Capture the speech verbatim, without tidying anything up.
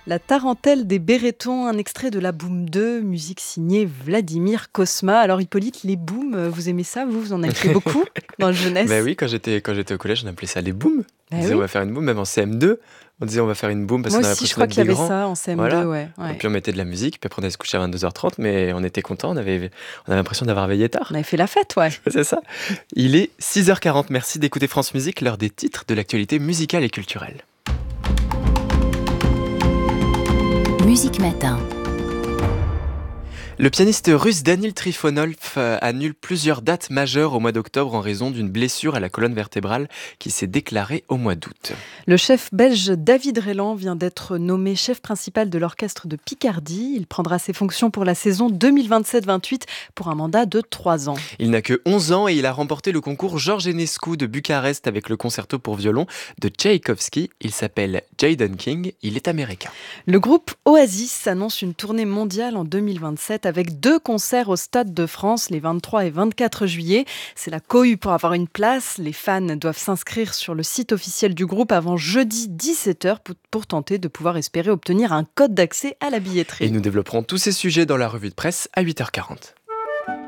La tarentelle des Béretons, un extrait de la Boom deux, musique signée Vladimir Cosma. Alors Hippolyte, les booms, vous aimez ça? Vous, vous en avez fait beaucoup dans la jeunesse? Ben oui, quand j'étais, quand j'étais au collège, on appelait ça les booms. On Ben disait oui. on va faire une boom, même en C M deux, on disait on va faire une boom parce Moi qu'on avait aussi, je l'impression crois d'être qu'il y des avait grands. ça en C M deux, Voilà. ouais. Et ouais. puis on mettait de la musique, puis après on allait se coucher à vingt-deux heures trente, mais on était content, on avait, on avait l'impression d'avoir veillé tard. On avait fait la fête, ouais. C'est ça. Il est six heures quarante, merci d'écouter France Musique, l'heure des titres de l'actualité musicale et culturelle. Musique Matin. Le pianiste russe Danil Trifonov annule plusieurs dates majeures au mois d'octobre en raison d'une blessure à la colonne vertébrale qui s'est déclarée au mois d'août. Le chef belge David Rélan vient d'être nommé chef principal de l'orchestre de Picardie. Il prendra ses fonctions pour la saison deux mille vingt-sept vingt-huit pour un mandat de trois ans. Il n'a que onze ans et il a remporté le concours Georges Enescu de Bucarest avec le concerto pour violon de Tchaïkovski. Il s'appelle Jaden King, il est américain. Le groupe Oasis annonce une tournée mondiale en deux mille vingt-sept avec deux concerts au Stade de France les vingt-trois et vingt-quatre juillet. C'est la cohue pour avoir une place. Les fans doivent s'inscrire sur le site officiel du groupe avant jeudi dix-sept heures pour, pour tenter de pouvoir espérer obtenir un code d'accès à la billetterie. Et nous développerons tous ces sujets dans la revue de presse à huit heures quarante.